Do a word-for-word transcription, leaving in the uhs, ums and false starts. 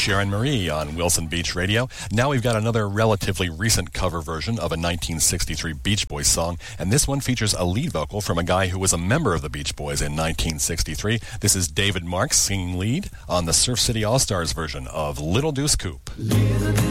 Sharon Marie on Wilson Beach Radio. Now we've got another relatively recent cover version of a nineteen sixty-three Beach Boys song, and this one features a lead vocal from a guy who was a member of the Beach Boys in nineteen sixty-three. This is David Marks singing lead on the Surf City All-Stars version of Little Deuce Coupe.